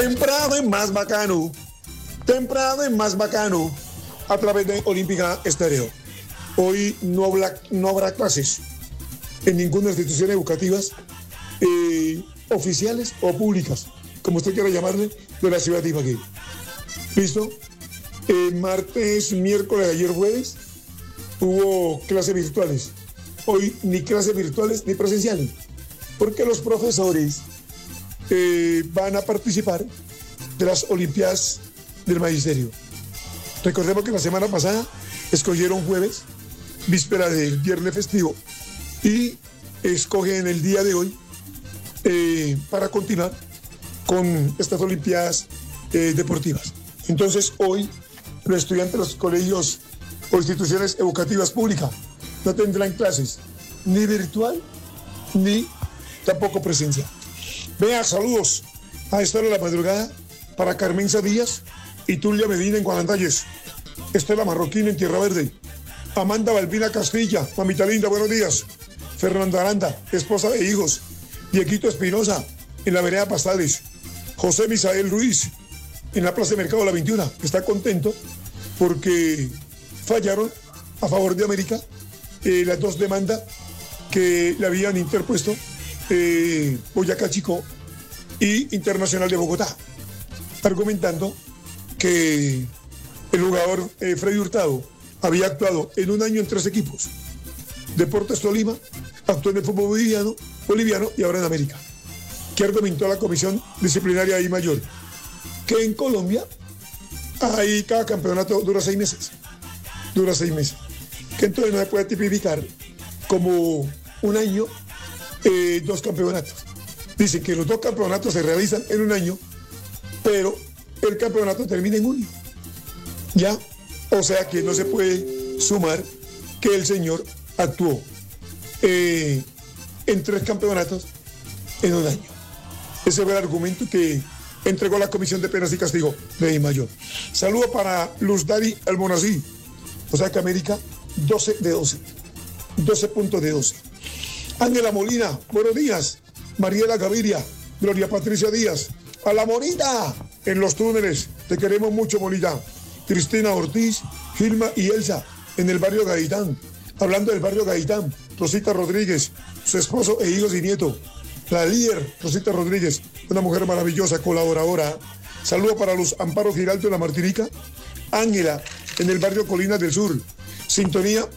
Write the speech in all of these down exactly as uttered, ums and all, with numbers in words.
Temprano es más bacano. Temprano es más bacano. A través de Olímpica Estéreo. Hoy no habrá, no habrá clases en ninguna institución educativa eh, oficiales o públicas, como usted quiera llamarle, de la ciudad de Ibagué. ¿Listo? Eh, martes, miércoles, ayer jueves, hubo clases virtuales. Hoy ni clases virtuales ni presenciales, porque los profesores eh, van a participar de las Olimpiadas del Magisterio. Recordemos que la semana pasada escogieron jueves, víspera del viernes festivo, y escogen el día de hoy eh, para continuar con estas Olimpiadas eh, deportivas. Entonces hoy los estudiantes de los colegios o instituciones educativas públicas no tendrán clases ni virtual ni tampoco presencial. Vea, saludos a esta hora de la madrugada para Carmenza Díaz y Tulia Medina en Guadalajara, Estela Marroquín en Tierra Verde, Amanda Balbina Castilla, mamita linda, buenos días. Fernanda Aranda, esposa de hijos, Dieguito Espinosa en la vereda Pastales, José Misael Ruiz en la Plaza de Mercado de la veintiuna, está contento porque fallaron a favor de América eh, las dos demandas que le habían interpuesto eh, Boyacá Chico y Internacional de Bogotá, argumentando que el jugador eh, Freddy Hurtado había actuado en un año en tres equipos. Deportes Tolima, actuó en el fútbol boliviano, boliviano y ahora en América. Que argumentó la comisión disciplinaria I Mayor, que en Colombia ahí cada campeonato dura seis meses. Dura seis meses. Que entonces no se puede tipificar como un año, eh, dos campeonatos. Dicen que los dos campeonatos se realizan en un año, pero el campeonato termina en junio. ¿Ya? O sea que no se puede sumar que el señor actuó eh, en tres campeonatos en un año. Ese fue el argumento que entregó la Comisión de Penas y Castigo de I Mayor. Saludo para Luz Dari Almonací. O sea que América, doce de doce. doce puntos de doce. Ángela Molina, buenos días. Mariela Gaviria, Gloria Patricia Díaz. A la Morita, en los túneles. Te queremos mucho, Molita. Cristina Ortiz, Gilma y Elsa, en el barrio Gaitán. Hablando del barrio Gaitán, Rosita Rodríguez, su esposo e hijos y nieto. La líder, Rosita Rodríguez, una mujer maravillosa, colaboradora. Saludo para los Amparo Giraldo de la Martinica. Ángela, en el barrio Colinas del Sur. Sintonía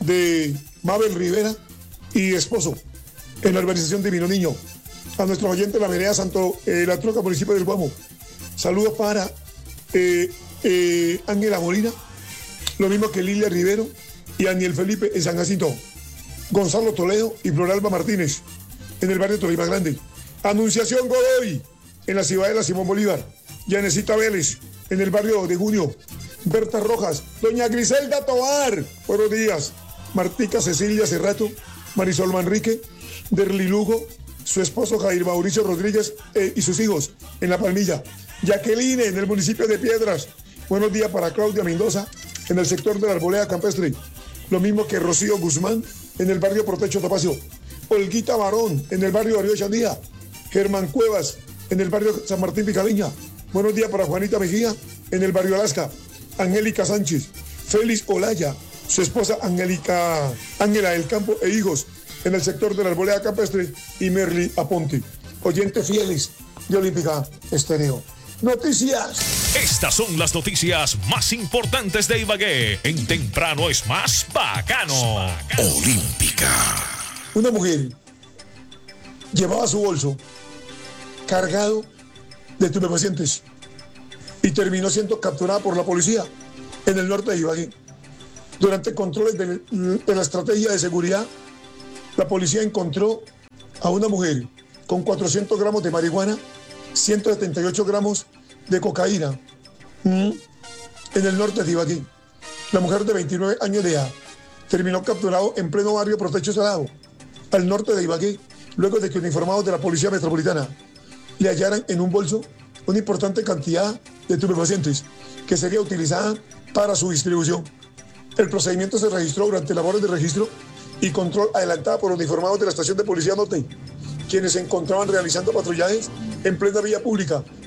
de Mabel Rivera y esposo, en la urbanización de Mino Niño. A nuestros oyentes de la vereda Santo, eh, la Troca, municipio del Guamo. Saludos para eh, eh, Ángela Molina, lo mismo que Lilia Rivero y Daniel Felipe en San Jacinto. Gonzalo Toledo y Floralba Martínez, en el barrio Tolima Grande. Anunciación Godoy, en la Ciudadela Simón Bolívar. Yanesita Vélez, en el barrio de Junio. Berta Rojas, doña Griselda Tobar, buenos días. Martica Cecilia Cerrato, Marisol Manrique, Derli Lugo, su esposo Jair Mauricio Rodríguez eh, y sus hijos en La Palmilla. Jacqueline, en el municipio de Piedras. Buenos días para Claudia Mendoza, en el sector de la Arboleda Campestre. Lo mismo que Rocío Guzmán, en el barrio Protecho Topacio. Olguita Barón, en el barrio Darío Chandía. Germán Cuevas, en el barrio San Martín Picaviña. Buenos días para Juanita Mejía, en el barrio Alaska. Angélica Sánchez, Félix Olaya, su esposa Angélica Ángela del Campo e hijos, en el sector de la Arboleda Campestre, y Merly Aponte. Oyentes fieles de Olímpica Estéreo. Noticias. Estas son las noticias más importantes de Ibagué. En Temprano es más bacano. Olímpica. Una mujer llevaba su bolso cargado de estupefacientes y terminó siendo capturada por la policía en el norte de Ibagué. Durante controles de, de la estrategia de seguridad, la policía encontró a una mujer con cuatrocientos gramos de marihuana, ciento setenta y ocho gramos de cocaína ¿Mm? en el norte de Ibagué. La mujer de veintinueve años de edad terminó capturado en pleno barrio Protecho Salado, al norte de Ibagué, luego de que uniformados de la Policía Metropolitana le hallaran en un bolso una importante cantidad de estupefacientes que sería utilizada para su distribución. El procedimiento se registró durante labores de registro y control adelantada por uniformados de la estación de Policía Norte, quienes se encontraban realizando patrullajes en plena vía pública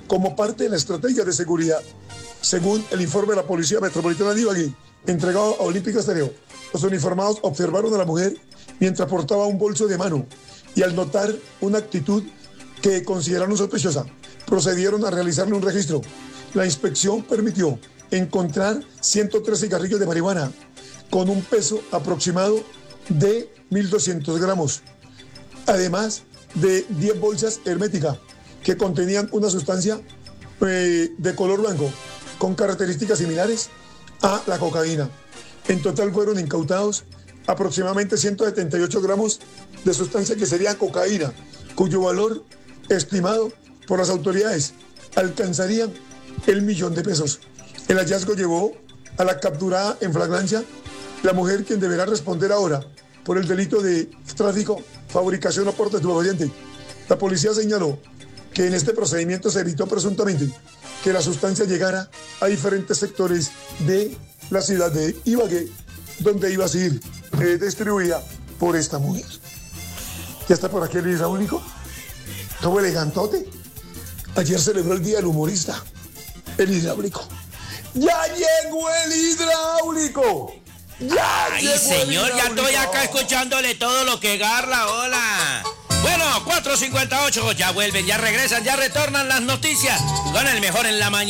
como parte de la estrategia de seguridad. Según el informe de la Policía Metropolitana de Ibagué, entregado a Olímpica Estéreo, los uniformados observaron a la mujer mientras portaba un bolso de mano y al notar una actitud que consideraron sospechosa, procedieron a realizarle un registro. La inspección permitió encontrar ciento tres cigarrillos de marihuana con un peso aproximado de mil doscientos gramos, además de diez bolsas herméticas que contenían una sustancia eh, de color blanco con características similares a la cocaína. En total fueron incautados aproximadamente ciento setenta y ocho gramos de sustancia que sería cocaína, cuyo valor estimado por las autoridades alcanzaría el millón de pesos. El hallazgo llevó a la capturada en flagrancia la mujer, quien deberá responder ahora por el delito de tráfico, fabricación o porte de estupefaciente. La policía señaló que en este procedimiento se evitó presuntamente que la sustancia llegara a diferentes sectores de la ciudad de Ibagué, donde iba a ser eh, distribuida por esta mujer. Ya está por aquí el hidráulico, todo elegantote. Ayer celebró el Día del Humorista, el hidráulico. ¡Ya llegó el hidráulico! ¡Ya Ay, llegó señor, el ya estoy acá escuchándole todo lo que garra, hola. Bueno, cuatro cincuenta y ocho, ya vuelven, ya regresan, ya retornan las noticias con el mejor en la mañana.